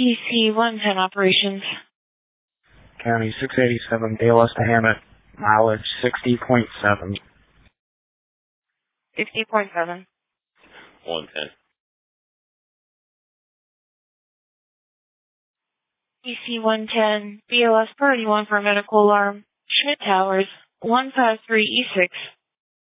EC-110 operations. County 687, ALS to Hammett, mileage 60.7. 60.7. 110. EC-110, BLS priority 1 for medical alarm. Schmidt Towers, 153E6.